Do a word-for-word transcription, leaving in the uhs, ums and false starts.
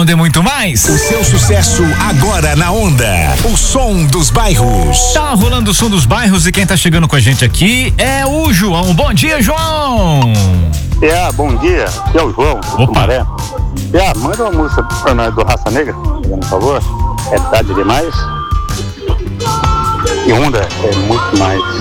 Onda e muito mais. O seu sucesso agora na Onda. O som dos bairros. Tá rolando o som dos bairros e quem tá chegando com a gente aqui é o João. Bom dia, João. É, bom dia. Aqui é o João, do Sumaré. É, manda uma música pra nós do Raça Negra, por favor. É tarde demais. E Onda é muito mais.